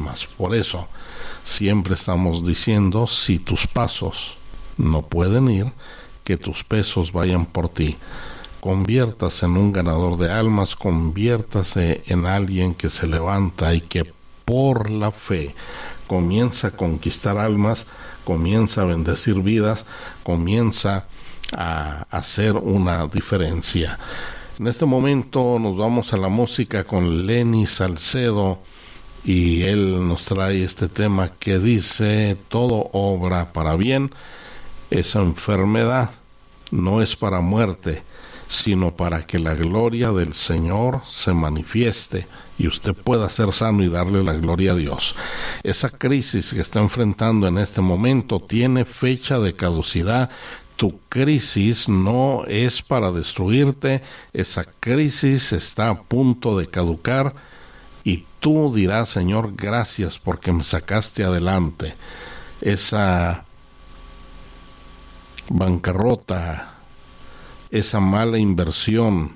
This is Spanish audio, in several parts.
almas. Por eso siempre estamos diciendo, si tus pasos no pueden ir, que tus pesos vayan por ti. Conviértase en un ganador de almas, conviértase en alguien que se levanta y que por la fe comienza a conquistar almas, comienza a bendecir vidas, comienza a hacer una diferencia. En este momento nos vamos a la música con Lenny Salcedo, y él nos trae este tema que dice: todo obra para bien. Esa enfermedad no es para muerte, sino para que la gloria del Señor se manifieste y usted pueda ser sano y darle la gloria a Dios. Esa crisis que está enfrentando en este momento tiene fecha de caducidad. Tu crisis no es para destruirte, esa crisis está a punto de caducar y tú dirás: Señor, gracias porque me sacaste adelante. Esa bancarrota, esa mala inversión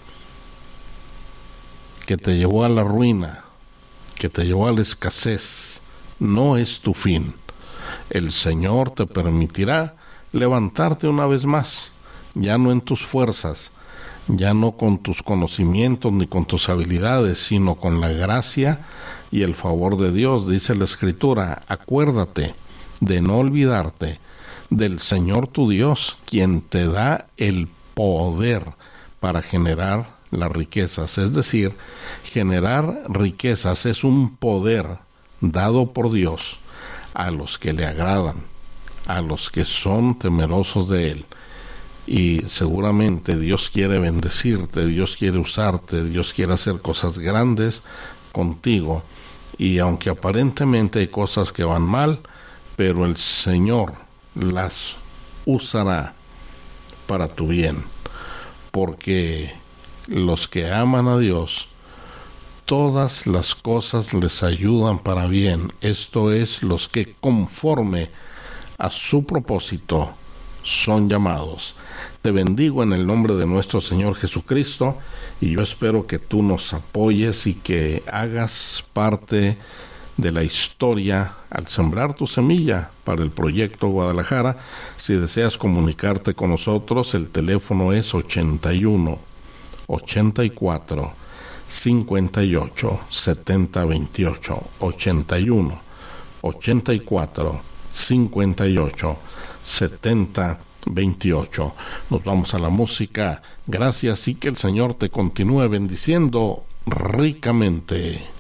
que te llevó a la ruina, que te llevó a la escasez, no es tu fin. El Señor te permitirá levantarte una vez más, ya no en tus fuerzas, ya no con tus conocimientos ni con tus habilidades, sino con la gracia y el favor de Dios. Dice la Escritura: acuérdate de no olvidarte del Señor tu Dios, quien te da el poder para generar las riquezas. Es decir, generar riquezas es un poder dado por Dios a los que le agradan, a los que son temerosos de Él. Y seguramente Dios quiere bendecirte, Dios quiere usarte, Dios quiere hacer cosas grandes contigo. Y aunque aparentemente hay cosas que van mal, pero el Señor las usará para tu bien, porque los que aman a Dios, todas las cosas les ayudan para bien. Esto es, los que conforme a su propósito son llamados. Te bendigo en el nombre de nuestro Señor Jesucristo, y yo espero que tú nos apoyes y que hagas parte de la historia al sembrar tu semilla para el proyecto Guadalajara. Si deseas comunicarte con nosotros, el teléfono es 81 84 58 70 28, 81 84 58 70 28. Nos vamos a la música. Gracias, y que el Señor te continúe bendiciendo ricamente.